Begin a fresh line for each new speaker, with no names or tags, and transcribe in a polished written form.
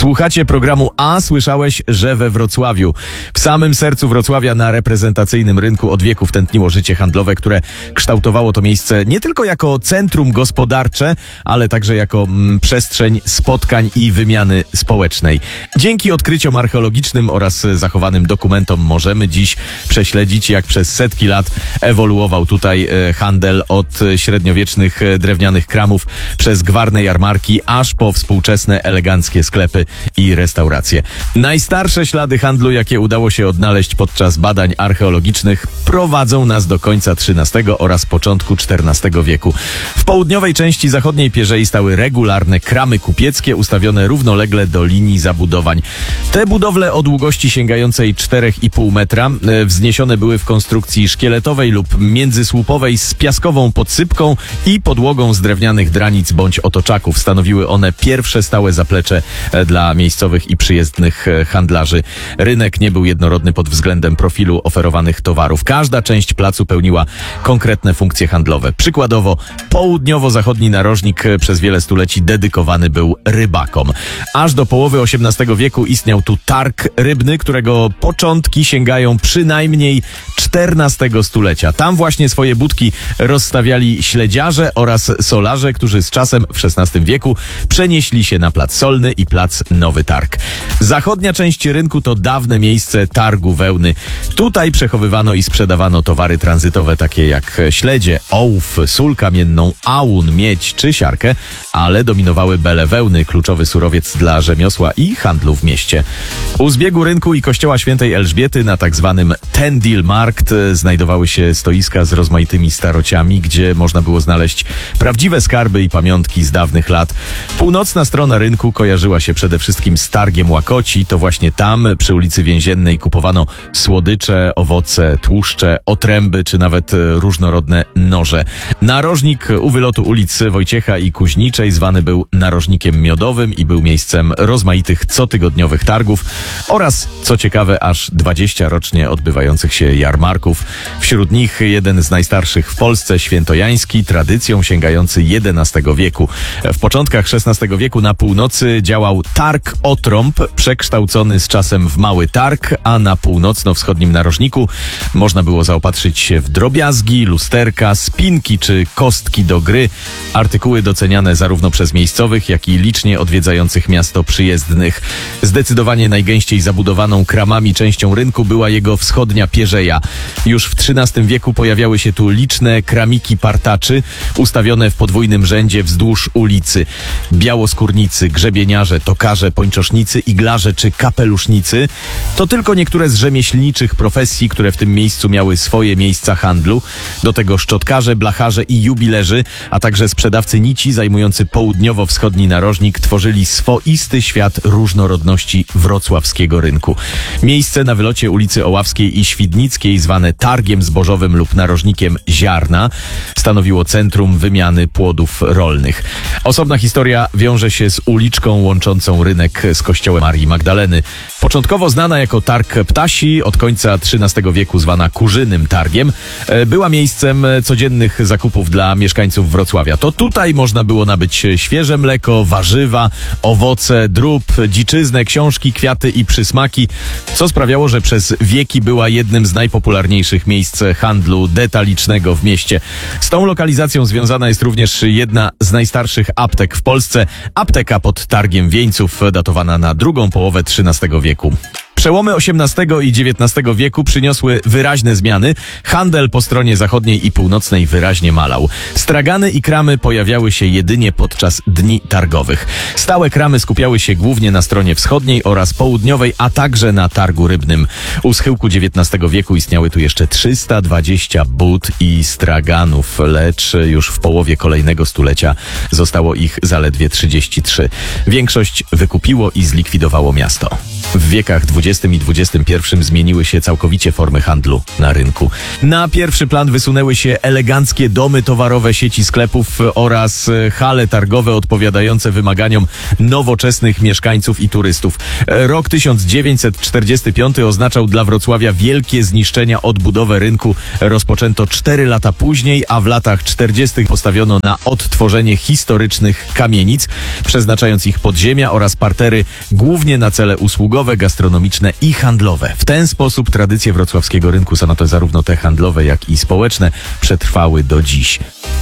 Słuchacie programu A słyszałeś, że we Wrocławiu. W samym sercu Wrocławia na reprezentacyjnym rynku od wieków tętniło życie handlowe, które kształtowało to miejsce nie tylko jako centrum gospodarcze, ale także jako przestrzeń spotkań i wymiany społecznej. Dzięki odkryciom archeologicznym oraz zachowanym dokumentom możemy dziś prześledzić, jak przez setki lat ewoluował tutaj handel od średniowiecznych drewnianych kramów przez gwarne jarmarki, aż po współczesne, eleganckie sklepy i restauracje. Najstarsze ślady handlu, jakie udało się odnaleźć podczas badań archeologicznych, prowadzą nas do końca XIII oraz początku XIV wieku. W południowej części zachodniej pierzei stały regularne kramy kupieckie ustawione równolegle do linii zabudowań. Te budowle o długości sięgającej 4,5 metra wzniesione były w konstrukcji szkieletowej lub międzysłupowej z piaskową podsypką i podłogą z drewnianych dranic bądź otoczaków. Stanowiły one pierwsze stałe zaplecze dla miejscowych i przyjezdnych handlarzy. Rynek nie był jednorodny pod względem profilu oferowanych towarów. Każda część placu pełniła konkretne funkcje handlowe. Przykładowo południowo-zachodni narożnik przez wiele stuleci dedykowany był rybakom. Aż do połowy XVIII wieku istniał tu targ rybny, którego początki sięgają przynajmniej XIV stulecia. Tam właśnie swoje budki rozstawiali śledziarze oraz solarze, którzy z czasem w XVI wieku przenieśli się na Plac Solny i Plac Nowy Targ. Zachodnia część rynku to dawne miejsce targu wełny. Tutaj przechowywano i sprzedawano towary tranzytowe takie jak śledzie, ołów, sól kamienną, ałun, miedź czy siarkę, ale dominowały bele wełny, kluczowy surowiec dla rzemiosła i handlu w mieście. U zbiegu rynku i kościoła świętej Elżbiety na tak zwanym Tendilmarkt znajdowały się stoiska z rozmaitymi starociami, gdzie można było znaleźć prawdziwe skarby i pamiątki z dawnych lat. Północna strona rynku kojarzyła się przede wszystkim z targiem łakoci. To właśnie tam, przy ulicy Więziennej, kupowano słodycze, owoce, tłuszcze, otręby czy nawet różnorodne noże. Narożnik u wylotu ulic Wojciecha i Kuźniczej zwany był narożnikiem miodowym i był miejscem rozmaitych cotygodniowych targów oraz, co ciekawe, aż 20 rocznie odbywających się jarmarków. Wśród nich jeden z najstarszych w Polsce, świętojański, tradycją sięgający XI wieku. W początkach XVI wieku na północy działał targ Otrąb, przekształcony z czasem w Mały Targ, a na północno-wschodnim narożniku można było zaopatrzyć się w drobiazgi, lusterka, spinki czy kostki do gry, artykuły doceniane zarówno przez miejscowych, jak i licznie odwiedzających miasto przyjezdnych. Zdecydowanie najgęściej zabudowaną kramami częścią rynku była jego wschodnia pierzeja. Już w XIII wieku pojawiały się tu liczne kramiki partaczy, ustawione w podwójnym rzędzie wzdłuż ulicy. Białoskórnicy, grzebieniarze, tokarze, pończosznicy, iglarze czy kapelusznicy to tylko niektóre z rzemieślniczych profesji, które w tym miejscu miały swoje miejsca handlu. Do tego szczotkarze, blacharze i jubilerzy, a także sprzedawcy nici zajmujący południowo-wschodni narożnik tworzyli swoisty świat różnorodności wrocławskiego rynku. Miejsce na wylocie ulicy Oławskiej i Świdnickiej, zwane targiem zbożowym lub narożnikiem ziarna, stanowiło centrum wymiany płodów rolnych. Osobna historia wiąże się z uliczką łączącą rynek z kościołem Marii Magdaleny. Początkowo znana jako Targ Ptasi, od końca XIII wieku zwana Kurzynym Targiem, była miejscem codziennych zakupów dla mieszkańców Wrocławia. To tutaj można było nabyć świeże mleko, warzywa, owoce, drób, dziczyznę, książki, kwiaty i przysmaki, co sprawiało, że przez wieki była jednym z najpopularniejszych miejsc handlu detalicznego w mieście. Z tą lokalizacją związana jest również jedna z najstarszych aptek w Polsce, apteka pod Targiem Wieńców, datowana na drugą połowę XIII wieku. Przełomy XVIII i XIX wieku przyniosły wyraźne zmiany. Handel po stronie zachodniej i północnej wyraźnie malał. Stragany i kramy pojawiały się jedynie podczas dni targowych. Stałe kramy skupiały się głównie na stronie wschodniej oraz południowej, a także na targu rybnym. U schyłku XIX wieku istniały tu jeszcze 320 bud i straganów, lecz już w połowie kolejnego stulecia zostało ich zaledwie 33. Większość wykupiło i zlikwidowało miasto. W wiekach XX i XXI zmieniły się całkowicie formy handlu na rynku. Na pierwszy plan wysunęły się eleganckie domy towarowe sieci sklepów oraz hale targowe odpowiadające wymaganiom nowoczesnych mieszkańców i turystów. Rok 1945 oznaczał dla Wrocławia wielkie zniszczenia, odbudowę rynku rozpoczęto 4 lata później, a w latach 40. postawiono na odtworzenie historycznych kamienic, przeznaczając ich podziemia oraz partery głównie na cele usługowe, gastronomiczne i handlowe. W ten sposób tradycje wrocławskiego rynku, zarówno te handlowe, jak i społeczne, przetrwały do dziś.